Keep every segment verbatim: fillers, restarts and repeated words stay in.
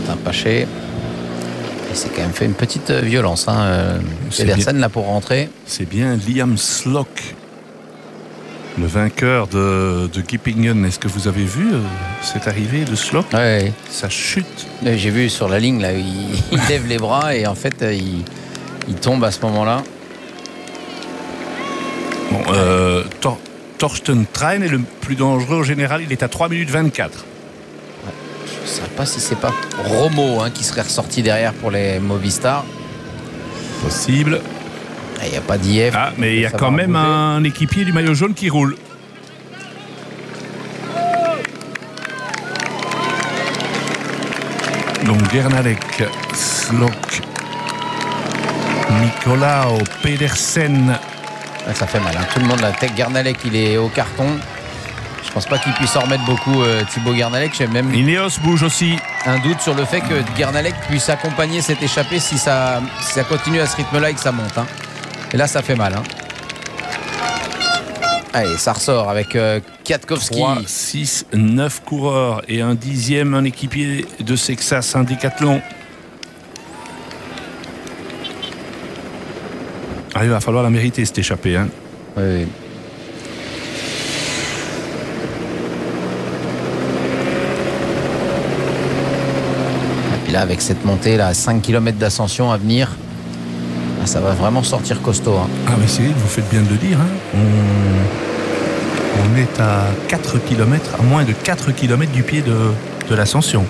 Martin Pachet. Il s'est quand même fait une petite violence. Hein. Euh, Pedersen là pour rentrer. C'est bien Liam Slock, le vainqueur de, de Gippingen. Est-ce que vous avez vu euh, cette arrivée de Slock? Ouais. Ça chute. J'ai vu sur la ligne, là, il, il lève les bras et en fait, il, il tombe à ce moment-là. Bon, euh, Tor, Torsten Train est le plus dangereux au général. Il est à trois minutes vingt-quatre. Ouais. Je ne sais pas si c'est pas Romo hein, qui serait ressorti derrière pour les Movistar. Possible. Il n'y a pas d'I F. Ah, mais il y a quand même bouger. Un équipier du maillot jaune qui roule. Donc Gernalek, Slock, Nicolao, Pedersen. Ça fait mal. Hein. Tout le monde la tech. Gernalek, il est au carton. Je pense pas qu'il puisse en remettre beaucoup. Euh, Thibaut Gernalek, j'ai même Ineos bouge aussi. Un doute sur le fait que Gernalek puisse accompagner cette échappée si ça, si ça continue à ce rythme-là et que ça monte. Hein. Et là, ça fait mal. Hein. Allez, ça ressort avec euh, Kwiatkowski. trois, six, neuf coureurs et un dixième, un équipier de Sexas, un décathlon. Ah, il va falloir la mériter cette échappée. Hein. Oui, oui. Et puis là, avec cette montée, là, cinq kilomètres d'ascension à venir, là, ça va vraiment sortir costaud. Hein. Ah, mais c'est, vous faites bien de le dire. Hein. On, on est à quatre kilomètres, à moins de quatre kilomètres du pied de, de l'ascension.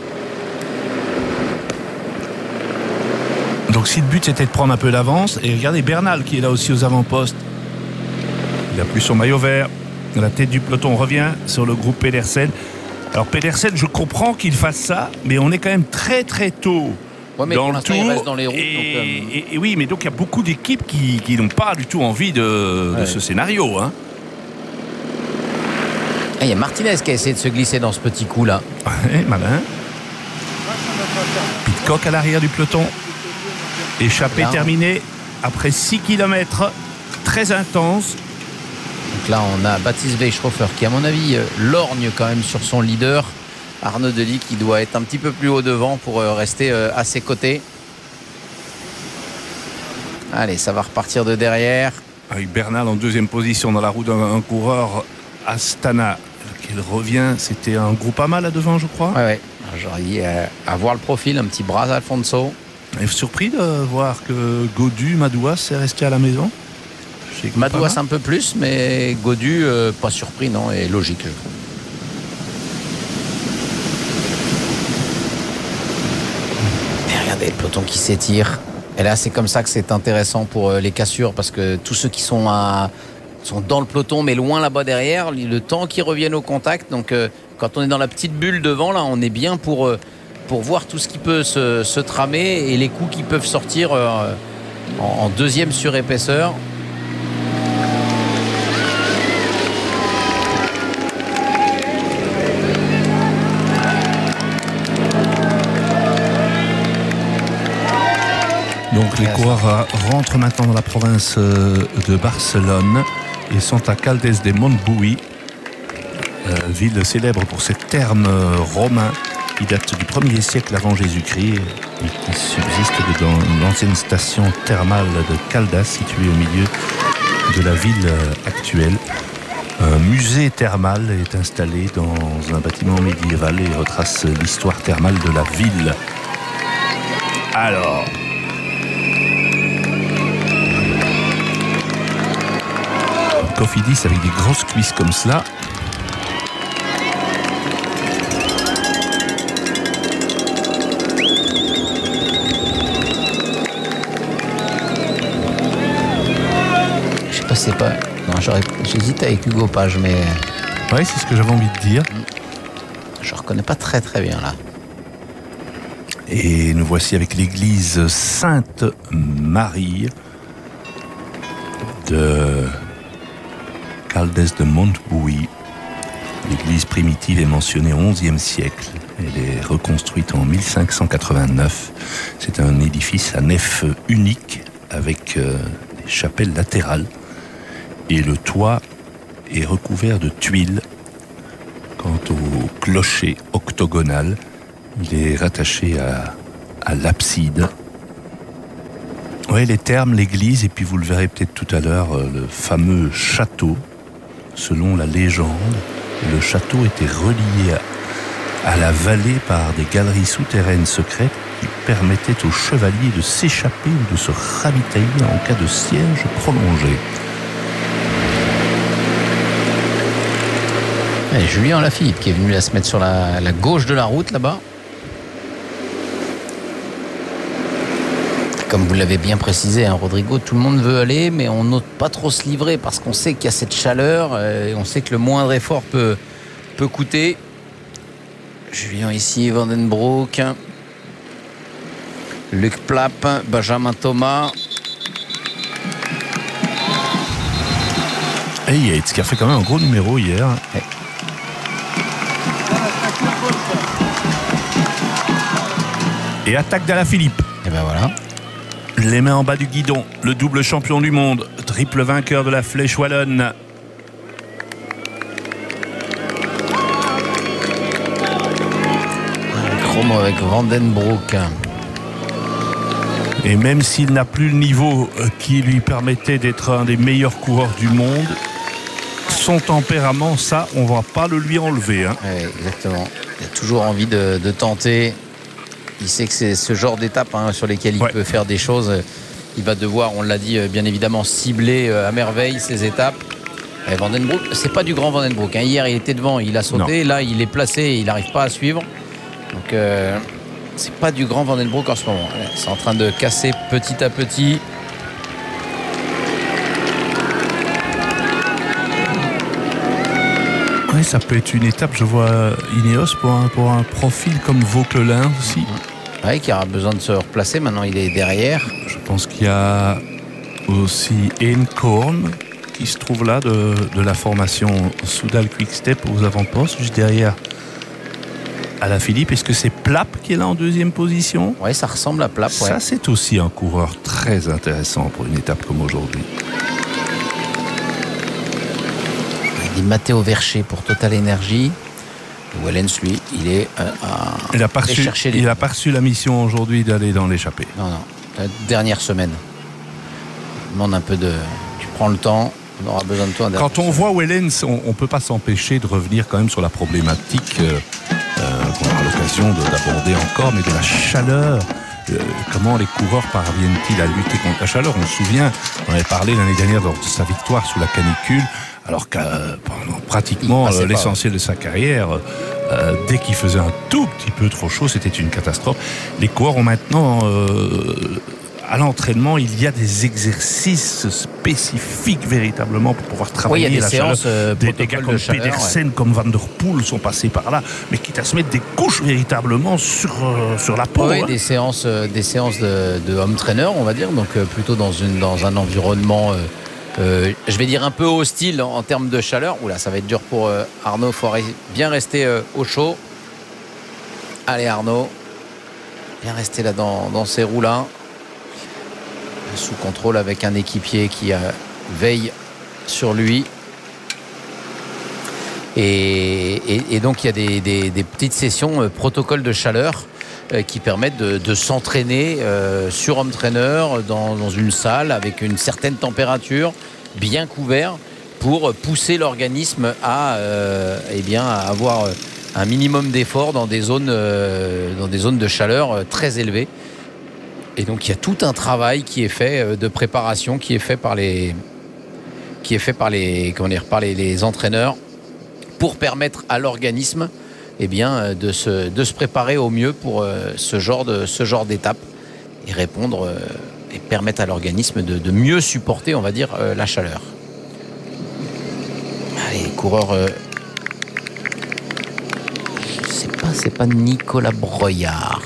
Donc si le but c'était de prendre un peu d'avance, et regardez Bernal qui est là aussi aux avant-postes. Il a plus son maillot vert. La tête du peloton revient sur le groupe Pedersen. Alors Pedersen, je comprends qu'il fasse ça, mais on est quand même très très tôt ouais, mais dans le tour. Il reste dans les routes, et, donc, euh... et, et oui, mais donc il y a beaucoup d'équipes qui, qui n'ont pas du tout envie de, ouais. de ce scénario. Hein. Il y a Martinez qui a essayé de se glisser dans ce petit coup là. Ouais, malin. Pidcock à l'arrière du peloton. Échappée terminée après six kilomètres, très intense. Donc là, on a Baptiste Weisschhofer qui, à mon avis, lorgne quand même sur son leader. Arnaud Delis qui doit être un petit peu plus haut devant pour rester à ses côtés. Allez, ça va repartir de derrière. Avec Bernal en deuxième position dans la roue d'un coureur Astana qui revient. C'était un Groupama là devant, je crois. Oui, oui. J'aurais dit à voir le profil, un petit Bras Alfonso. Vous êtes surpris de voir que Gaudu, Madouas est resté à la maison? Madouas un peu plus, mais Gaudu, euh, pas surpris, non, et logique, je trouve. Et regardez le peloton qui s'étire. Et là, c'est comme ça que c'est intéressant pour euh, les cassures, parce que tous ceux qui sont, à, sont dans le peloton, mais loin là-bas derrière, le temps qu'ils reviennent au contact. Donc, euh, quand on est dans la petite bulle devant, là, on est bien pour... Euh, pour voir tout ce qui peut se, se tramer et les coups qui peuvent sortir euh, en, en deuxième surépaisseur. Donc les coureurs rentrent maintenant dans la province de Barcelone et sont à Caldes de Montbui, euh, ville célèbre pour ses thermes romains qui date du premier siècle avant Jésus-Christ et qui subsiste dans l'ancienne station thermale de Caldas située au milieu de la ville actuelle. Un musée thermal est installé dans un bâtiment médiéval et retrace l'histoire thermale de la ville. Alors... Cofidis avec des grosses cuisses comme cela. C'est pas. Non, j'hésite avec Hugo Page, mais. Oui, c'est ce que j'avais envie de dire. Je reconnais pas très très bien là. Et nous voici avec l'église Sainte-Marie de Caldes de Montbui. L'église primitive est mentionnée au onzième siècle. Elle est reconstruite en mille cinq cent quatre-vingt-neuf. C'est un édifice à nef unique avec euh, des chapelles latérales. Et le toit est recouvert de tuiles. Quant au clocher octogonal, Il est rattaché à, à l'abside. Oui, les thermes, l'église, et puis vous le verrez peut-être tout à l'heure, le fameux château. Selon la légende, le château était relié à, à la vallée par des galeries souterraines secrètes qui permettaient aux chevaliers de s'échapper ou de se ravitailler en cas de siège prolongé. Et Julien Lafilippe qui est venu là se mettre sur la, la gauche de la route là-bas. Comme vous l'avez bien précisé, hein, Rodrigo, tout le monde veut aller, mais on n'ose pas trop se livrer parce qu'on sait qu'il y a cette chaleur euh, et on sait que le moindre effort peut, peut coûter. Julien ici, Vandenbroek, Luc Plapp, Benjamin Thomas. Et Yates qui a fait quand même un gros numéro hier. Ouais. Et attaque d'Alaphilippe. Et ben voilà. Les mains en bas du guidon, le double champion du monde, triple vainqueur de la Flèche Wallonne. Chromo avec Vandenbroek. Et même s'il n'a plus le niveau qui lui permettait d'être un des meilleurs coureurs du monde, son tempérament, ça, on va pas le lui enlever. Hein. Oui, exactement. Il a toujours envie de, de tenter. Il sait que c'est ce genre d'étape hein, sur lesquelles il ouais. peut faire des choses. Il va devoir, on l'a dit, bien évidemment, cibler à merveille ces étapes. Et Vandenbroek, c'est pas du grand Vandenbroek. Hein. Hier, il était devant, il a sauté. Non. Là, il est placé et il n'arrive pas à suivre. Donc, euh, c'est pas du grand Vandenbroek en ce moment. C'est en train de casser petit à petit. Oui, ça peut être une étape. Je vois Ineos pour un, pour un profil comme Vauquelin aussi. Oui, qui aura besoin de se replacer. Maintenant, il est derrière. Je pense qu'il y a aussi Eenkorn qui se trouve là de, de la formation Soudal Quick-Step aux avant-postes, juste derrière Alaphilippe. Est-ce que c'est Plapp qui est là en deuxième position? Oui, ça ressemble à Plapp. Ça, ouais. C'est aussi un coureur très intéressant pour une étape comme aujourd'hui. Il dit Matteo Vercher pour Total Energy. Wellens, lui, il est euh, à il a pas reçu, chercher les... Il n'a pas reçu la mission aujourd'hui d'aller dans l'échappée. Non, non. La dernière semaine. Il demande un peu de... Tu prends le temps, on aura besoin de toi. Quand on voit Wellens, on ne peut pas s'empêcher de revenir quand même sur la problématique euh, euh, qu'on aura l'occasion d'aborder encore, mais de la chaleur. Euh, comment les coureurs parviennent-ils à lutter contre la chaleur? On se souvient, on avait parlé l'année dernière lors de sa victoire sous la canicule, alors que euh, pendant pratiquement euh, l'essentiel de sa carrière, euh, dès qu'il faisait un tout petit peu trop chaud, c'était une catastrophe. Les coureurs ont maintenant, euh, à l'entraînement, il y a des exercices spécifiques véritablement pour pouvoir travailler oui, il y a des la séances, chaleur. Euh, des, des gars comme chaleur, Pedersen, ouais. comme Van der Poel sont passés par là, mais quitte à se mettre des couches véritablement sur, euh, sur la peau. Oui, hein. des séances, euh, des séances de, de home trainer, on va dire, donc euh, plutôt dans, une, dans un environnement... Euh, Euh, je vais dire un peu hostile en, en termes de chaleur. Oula, ça va être dur pour euh, Arnaud. Il faut bien rester euh, au chaud. Allez Arnaud, bien rester là dans, dans ces roues là, sous contrôle avec un équipier qui euh, veille sur lui. Et, et, et donc il y a des, des, des petites sessions euh, protocole de chaleur euh, qui permettent de, de s'entraîner euh, sur home trainer dans, dans une salle avec une certaine température, bien couvert, pour pousser l'organisme à, euh, eh bien, à avoir un minimum d'effort dans des zones, euh, dans des zones de chaleur euh, très élevées. Et donc il y a tout un travail qui est fait euh, de préparation, qui est fait par les, qui est fait par les, comment dire, par les, les entraîneurs, pour permettre à l'organisme eh bien, de, se, de se préparer au mieux pour euh, ce genre de, ce genre d'étape et répondre euh, et permettre à l'organisme de, de mieux supporter, on va dire, euh, la chaleur. Allez, coureur, euh, je sais pas, c'est pas Nicolas Broyard.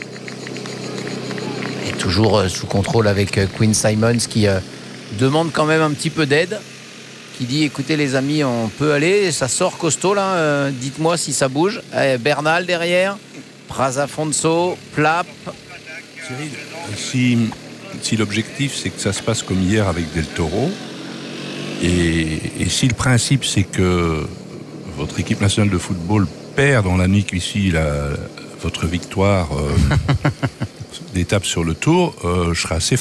Et toujours euh, sous contrôle avec euh, Quinn Simons qui euh, demande quand même un petit peu d'aide. Qui dit écoutez les amis, on peut aller, ça sort costaud là, euh, dites-moi si ça bouge. Allez, Bernal derrière, Brazafonso, Plapp. Cyril, si, si l'objectif c'est que ça se passe comme hier avec Del Toro, et, et si le principe c'est que votre équipe nationale de football perd dans la nuit qui suit la, votre victoire euh, d'étape sur le Tour, euh, je serais assez